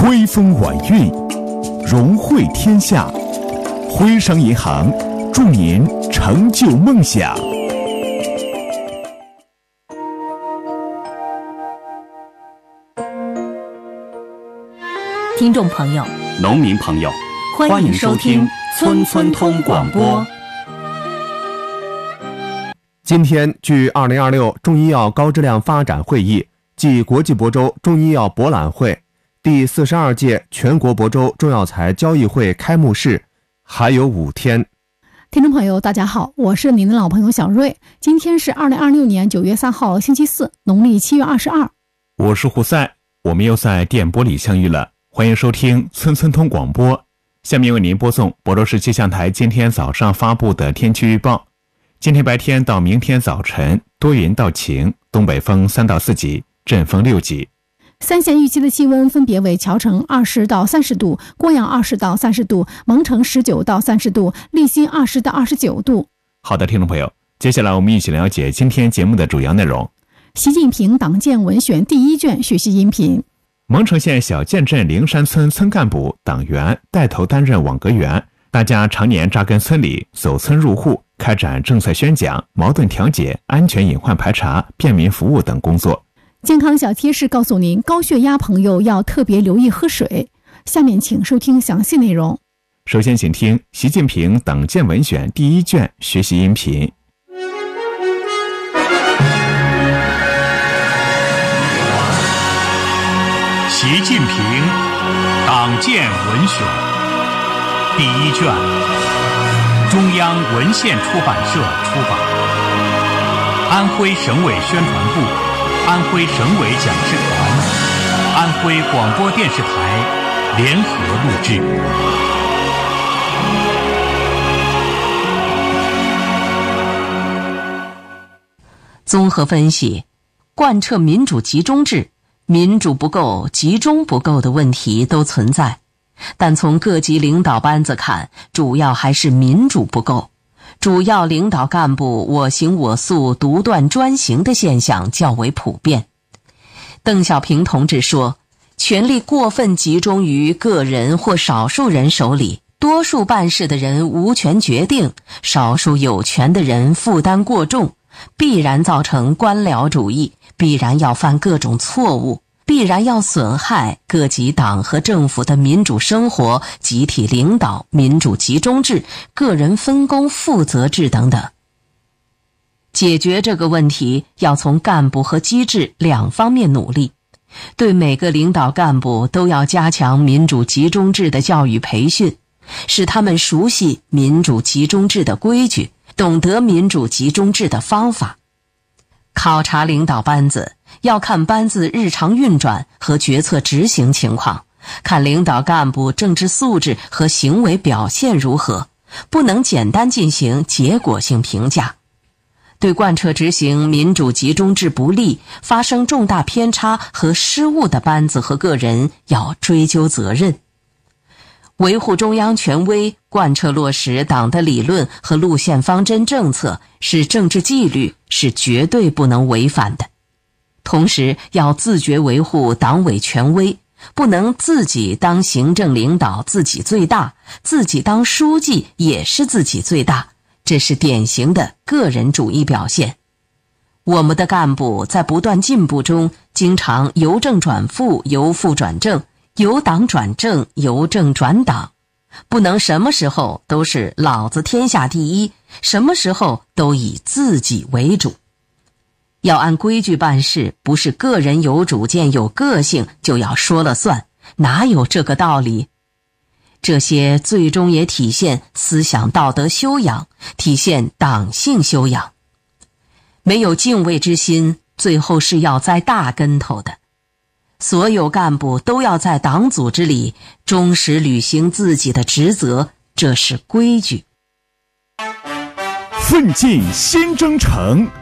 徽风晚运，荣惠天下。徽商银行祝您成就梦想。 听众朋友， 农民朋友， 欢迎收听村村通广播。 今天距2026中医药高质量发展会议暨国际亳州中医药博览会第42届全国亳州中药材交易会开幕式还有5天。 听众朋友大家好，我是您的老朋友小瑞。今天是2026年9月3号星期四，农历7月22。 我是胡赛，我们又在电波里相遇了，欢迎收听村村通广播。下面为您播送亳州市气象台今天早上发布的天气预报。今天白天到明天早晨多云到晴，东北风3到4级，阵风6级。 三县预期的气温分别为谯城20到30度，郭阳20到30度，蒙城19到30度，利辛20到29度。 好的，听众朋友，接下来我们一起了解今天节目的主要内容。 习近平党建文选第1卷学习音频。 蒙城县小建镇灵山村村干部党员带头担任网格员，大家常年扎根村里，走村入户，开展政策宣讲、矛盾调解、安全隐患排查、便民服务等工作。 健康小贴士告诉您，高血压朋友要特别留意喝水。下面请收听详细内容。 首先请听习近平党建文选第1卷学习音频。 习近平党建文选第1卷，中央文献出版社出版，安徽省委宣传部、安徽省委讲师团、安徽广播电视台联合录制。 综合分析，贯彻民主集中制，民主不够、集中不够的问题都存在，但从各级领导班子看，主要还是民主不够。主要领导干部我行我素、独断专行的现象较为普遍。邓小平同志说，权力过分集中于个人或少数人手里，多数办事的人无权决定，少数有权的人负担过重，必然造成官僚主义，必然要犯各种错误，必然要损害各级党和政府的民主生活、集体领导、民主集中制、个人分工负责制等等。解决这个问题，要从干部和机制2方面努力。对每个领导干部都要加强民主集中制的教育培训，使他们熟悉民主集中制的规矩，懂得民主集中制的方法。考察领导班子，要看班子日常运转和决策执行情况，看领导干部政治素质和行为表现如何，不能简单进行结果性评价。对贯彻执行民主集中制不利、发生重大偏差和失误的班子和个人要追究责任。维护中央权威，贯彻落实党的理论和路线方针政策是政治纪律，是绝对不能违反的。同时要自觉维护党委权威，不能自己当行政领导自己最大，自己当书记也是自己最大，这是典型的个人主义表现。我们的干部在不断进步中，经常由正转负，由负转正，由党转正，由正转党，不能什么时候都是老子天下第一，什么时候都以自己为主。要按规矩办事，不是个人有主见有个性就要说了算，哪有这个道理？这些最终也体现思想道德修养，体现党性修养。没有敬畏之心，最后是要栽大跟头的。所有干部都要在党组织里忠实履行自己的职责，这是规矩。 奋进新征程，